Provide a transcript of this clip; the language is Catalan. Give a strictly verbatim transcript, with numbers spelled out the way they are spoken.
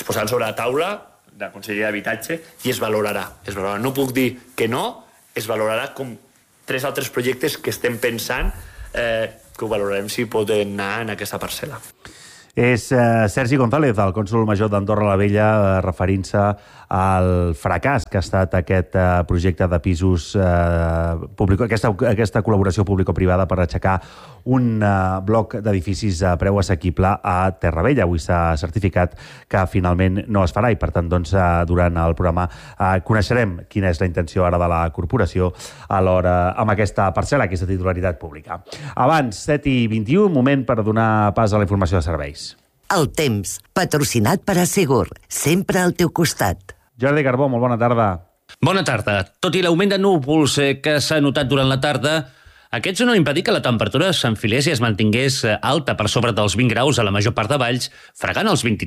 posaran sobre la taula de la Conselleria d'Habitatge i es valorarà. es valorarà. No puc dir que no, es valorarà com tres altres projectes que estem pensant eh, que ho valorarem si poden anar en aquesta parcel·la. És eh, Sergi González, el cònsol major d'Andorra la Vella, eh, referint-se al fracàs que ha estat aquest eh, projecte de pisos, eh, públic, aquesta, aquesta col·laboració público-privada per aixecar un eh, bloc d'edificis a preu assequible a Terra Vella. Avui s'ha certificat que finalment no es farà i, per tant, doncs, eh, durant el programa eh, coneixerem quina és la intenció ara de la corporació a l'hora amb aquesta parcel·la, aquesta titularitat pública. Abans, set i vint-i-u, moment per donar pas a la informació de serveis. El temps, patrocinat per Assegur, sempre al teu costat. Jordi Carbó, molt bona tarda. Bona tarda. Tot i l'augment de núvols que s'ha notat durant la tarda, aquests no han impedit que la temperatura s'enfilés i es mantingués alta per sobre dels vint graus a la major part de valls, fregant els vint-i-tres